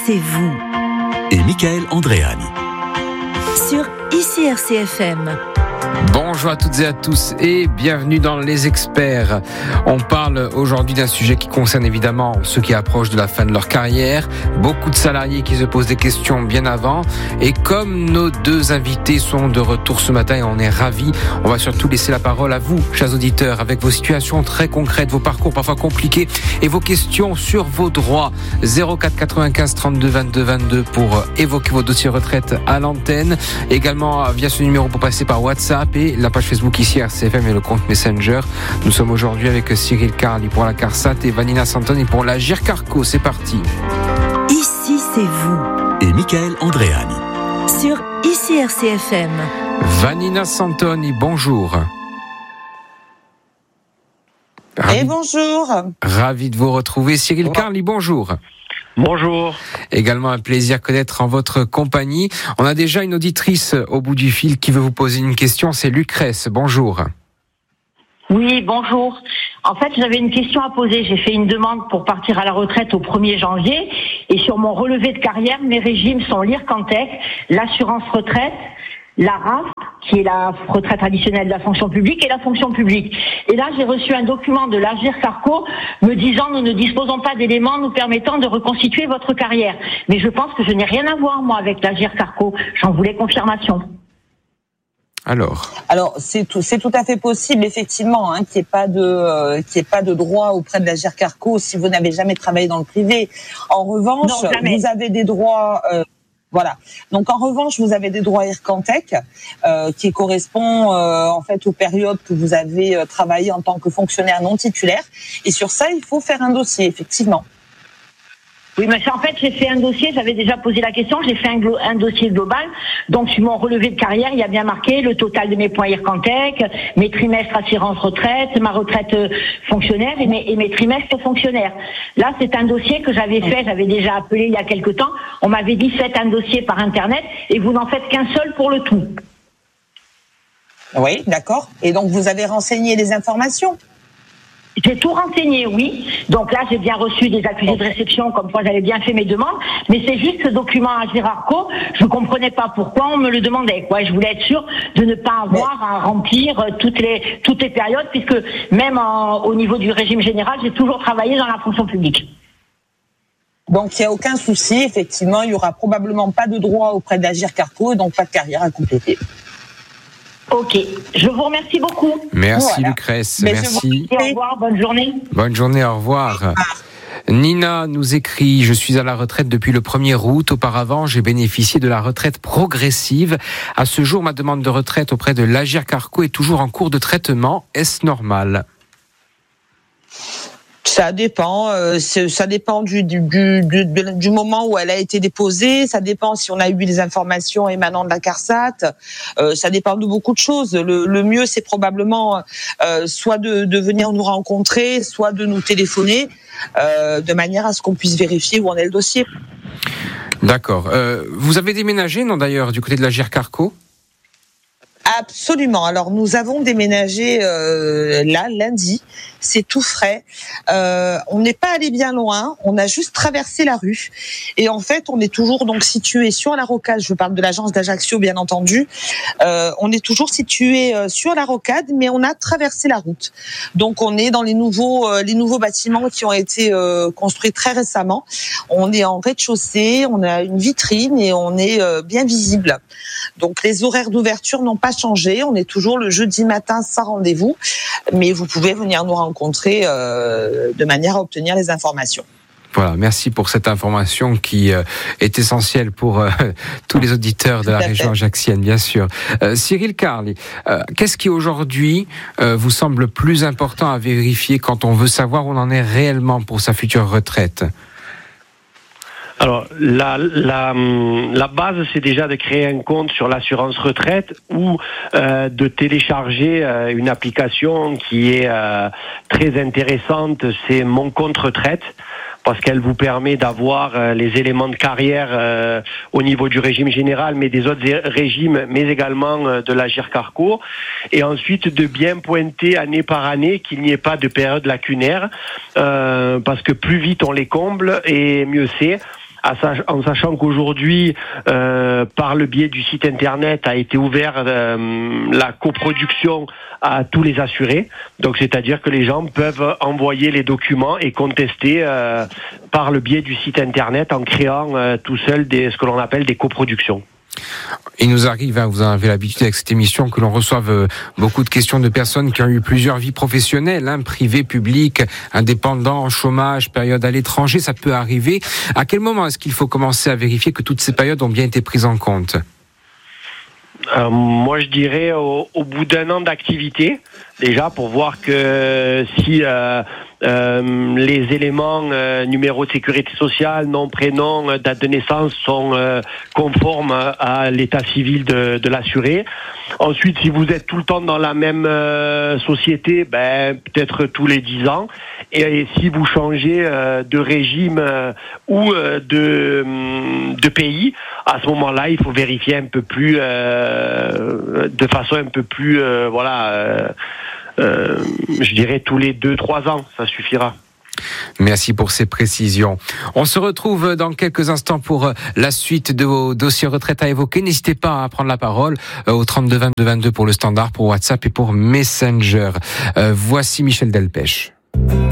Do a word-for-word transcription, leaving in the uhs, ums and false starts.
c'est vous. Et Michael Andréani. Sur I C R C F M. Bonjour à toutes et à tous et bienvenue dans Les Experts. On parle aujourd'hui d'un sujet qui concerne évidemment ceux qui approchent de la fin de leur carrière. Beaucoup de salariés qui se posent des questions bien avant. Et comme nos deux invités sont de retour ce matin et on est ravis, on va surtout laisser la parole à vous, chers auditeurs, avec vos situations très concrètes, vos parcours parfois compliqués et vos questions sur vos droits. zéro quatre quatre-vingt-quinze trente-deux vingt-deux vingt-deux pour évoquer vos dossiers retraite à l'antenne. Également via ce numéro pour passer par WhatsApp et la page Facebook ici R C F M et le compte Messenger. Nous sommes aujourd'hui avec Cyril Carli pour la CARSAT et Vanina Santoni pour l'Agirc Arrco. C'est parti. Ici c'est vous. Et Michael Andréani. Sur I C R C F M. Vanina Santoni, bonjour. Et bonjour. Ravi de vous retrouver. Cyril Carli, bonjour. Bonjour. Également un plaisir d'être en votre compagnie. On a déjà une auditrice au bout du fil qui veut vous poser une question, c'est Lucrèce. Bonjour. Oui, bonjour. En fait, j'avais une question à poser. J'ai fait une demande pour partir à la retraite au premier janvier et sur mon relevé de carrière, mes régimes sont l'Ircantec, l'assurance retraite, la R A F, qui est la retraite traditionnelle de la fonction publique, et la fonction publique. Et là, j'ai reçu un document de l'Agirc Arrco me disant « Nous ne disposons pas d'éléments nous permettant de reconstituer votre carrière ». Mais je pense que je n'ai rien à voir, moi, avec l'Agirc Arrco. J'en voulais confirmation. Alors, Alors c'est tout, c'est tout à fait possible, effectivement, hein, qu'il n'y ait pas de, euh, qu'il n'y ait pas de droit auprès de l'Agirc Arrco si vous n'avez jamais travaillé dans le privé. En revanche, Non, vous avez des droits. Euh, Voilà. Donc en revanche, vous avez des droits Ircantec euh, qui correspond euh, en fait aux périodes que vous avez euh, travaillé en tant que fonctionnaire non titulaire. Et sur ça, il faut faire un dossier, effectivement. Oui, mais en fait, j'ai fait un dossier, j'avais déjà posé la question, j'ai fait un, glo- un dossier global. Donc, sur mon relevé de carrière, il y a bien marqué le total de mes points Ircantec, mes trimestres assurance retraite, ma retraite fonctionnaire et mes, et mes trimestres fonctionnaires. Là, c'est un dossier que j'avais fait, j'avais déjà appelé il y a quelque temps. On m'avait dit, faites un dossier par Internet et vous n'en faites qu'un seul pour le tout. Oui, d'accord. Et donc, vous avez renseigné les informations ? J'ai tout renseigné, oui. Donc là, j'ai bien reçu des accusés de réception, comme quoi j'avais bien fait mes demandes. Mais c'est juste ce document Agirc Arrco, je ne comprenais pas pourquoi on me le demandait. Quoi. Je voulais être sûre de ne pas avoir mais... à remplir toutes les toutes les périodes, puisque même en, au niveau du régime général, j'ai toujours travaillé dans la fonction publique. Donc il n'y a aucun souci, effectivement, il n'y aura probablement pas de droit auprès d'Agirc Arrco, donc pas de carrière à compléter. Ok, je vous remercie beaucoup. Merci voilà. Lucrèce, Mais merci. Au revoir, bonne journée. Bonne journée, au revoir. Nina nous écrit « Je suis à la retraite depuis le premier août. Auparavant, j'ai bénéficié de la retraite progressive. À ce jour, ma demande de retraite auprès de l'Agirc Arrco est toujours en cours de traitement. Est-ce normal ?» Ça dépend, euh, ça dépend du, du, du, du, du moment où elle a été déposée, ça dépend si on a eu les informations émanant de la CARSAT, euh, ça dépend de beaucoup de choses. Le, le mieux, c'est probablement euh, soit de, de venir nous rencontrer, soit de nous téléphoner, euh, de manière à ce qu'on puisse vérifier où en est le dossier. D'accord. Euh, vous avez déménagé, non d'ailleurs, du côté de l'Agirc Arrco ? Absolument. Alors nous avons déménagé euh, là lundi. C'est tout frais. Euh, on n'est pas allé bien loin. On a juste traversé la rue. Et en fait, on est toujours donc situé sur la rocade. Je parle de l'agence d'Ajaccio, bien entendu. Euh, on est toujours situé euh, sur la rocade, mais on a traversé la route. Donc on est dans les nouveaux euh, les nouveaux bâtiments qui ont été euh, construits très récemment. On est en rez-de-chaussée. On a une vitrine et on est euh, bien visible. Donc les horaires d'ouverture n'ont pas changé. On est toujours le jeudi matin sans rendez-vous, mais vous pouvez venir nous rencontrer euh, de manière à obtenir les informations. Voilà, merci pour cette information qui euh, est essentielle pour euh, tous les auditeurs de la région ajaxienne, bien sûr. Euh, Cyril Carli, euh, qu'est-ce qui aujourd'hui euh, vous semble plus important à vérifier quand on veut savoir où on en est réellement pour sa future retraite ? Alors, la, la, la base, c'est déjà de créer un compte sur l'assurance retraite ou euh, de télécharger euh, une application qui est euh, très intéressante, c'est Mon compte retraite, parce qu'elle vous permet d'avoir euh, les éléments de carrière euh, au niveau du régime général, mais des autres régimes, mais également euh, de l'Agirc Arrco, et ensuite de bien pointer année par année qu'il n'y ait pas de période lacunaire, euh, parce que plus vite on les comble et mieux c'est. en sachant qu'aujourd'hui, euh, par le biais du site internet, a été ouvert euh, la coproduction à tous les assurés. Donc, c'est-à-dire que les gens peuvent envoyer les documents et contester euh, par le biais du site internet en créant euh, tout seul des, ce que l'on appelle des coproductions. Il nous arrive, hein, vous en avez l'habitude avec cette émission, que l'on reçoive euh, beaucoup de questions de personnes qui ont eu plusieurs vies professionnelles, hein, privées, publiques, indépendants, chômage, période à l'étranger, ça peut arriver. À quel moment est-ce qu'il faut commencer à vérifier que toutes ces périodes ont bien été prises en compte ? Euh, moi, je dirais au, au bout d'un an d'activité, déjà, pour voir que si euh, euh, les éléments euh, numéro de sécurité sociale, nom, prénom, date de naissance sont euh, conformes à l'état civil de, de l'assuré. Ensuite, si vous êtes tout le temps dans la même euh, société, ben peut-être tous les dix ans. Et, et si vous changez euh, de régime euh, ou euh, de, de pays, à ce moment-là, il faut vérifier un peu plus, euh, de façon un peu plus, euh, voilà, euh, euh, je dirais tous les deux, trois ans, ça suffira. Merci pour ces précisions. On se retrouve dans quelques instants pour la suite de vos dossiers retraite à évoquer. N'hésitez pas à prendre la parole au trente-deux vingt-deux vingt-deux pour le standard, pour WhatsApp et pour Messenger. Euh, voici Michel Delpech.